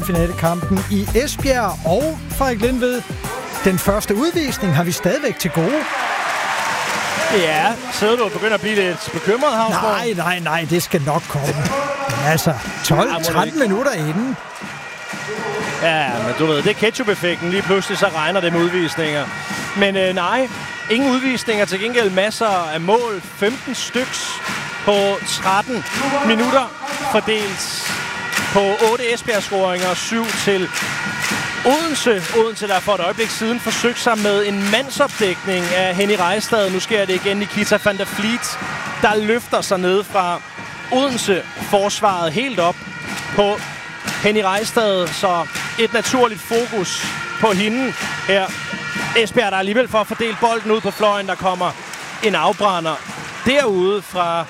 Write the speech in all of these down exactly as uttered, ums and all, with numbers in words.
semifinalekampen i Esbjerg. Og Frederik Lindved, den første udvisning har vi stadigvæk til gode. Ja, sidder du og begynder at blive lidt bekymret, Havsgaard? Nej, nej, nej, det skal nok komme. Men altså, tolv til tretten minutter inden. Ja, men du ved, det er ketchup-effekten. Lige pludselig så regner det med udvisninger. Men øh, nej, ingen udvisninger. Til gengæld masser af mål. femten styks på tretten minutter fordelt på otte Esbjerg-scoringer og syv til Odense. Odense, der for et øjeblik siden forsøgte sig med en mandsopdækning af Henny Rejstad. Nu sker det igen. Nikita van der Vliet, der løfter sig ned fra Odense-forsvaret helt op på Henny Rejstad. Så et naturligt fokus på hende her. Esbjerg, der alligevel for at fordele bolden ud på fløjen, der kommer en afbrænder derude fra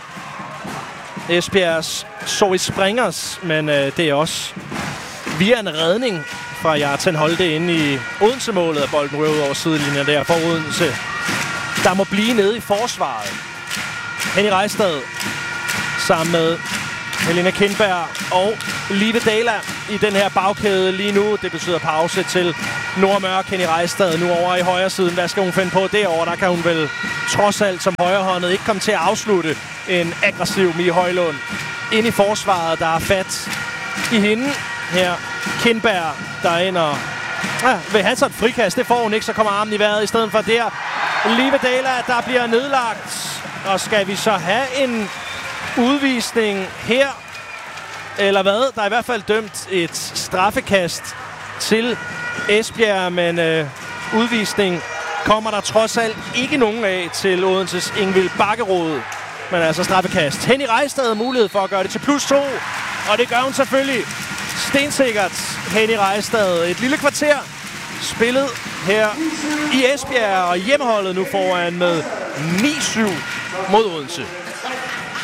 Esbjergs Zoe Springers. Men øh, det er også via en redning fra Jartan Holte inde i Odense-målet, af bolden røvet over sidelinjen der for Odense, der må blive nede i forsvaret. Henny Rejstad sammen med Helena Kindberg og Live Dala i den her bagkæde lige nu. Det betyder pause til Nordmørk. Henny Rejstad nu over i højre siden. Hvad skal hun finde på derovre? Der kan hun vel trods alt som højrehåndet ikke komme til at afslutte en aggressiv Mie Højlund. Ind i forsvaret, der er fat i hende her. Kindberg, der er ind og ja, vil have så et frikast. Det får hun ikke, så kommer armen i vejret i stedet for der. Live Dala, der bliver nedlagt. Og skal vi så have en udvisning her? Eller hvad? Der er i hvert fald dømt et straffekast til Esbjerg, men øh, udvisning kommer der trods alt ikke nogen af til Odenses Ingvild Bakkerud. Men altså straffekast. Henny Rejstad mulighed for at gøre det til plus to, og det gør hun selvfølgelig stensikkert. Henny Rejstad, et lille kvarter spillet her i Esbjerg, og hjemmeholdet nu foran med ni syv mod Odense.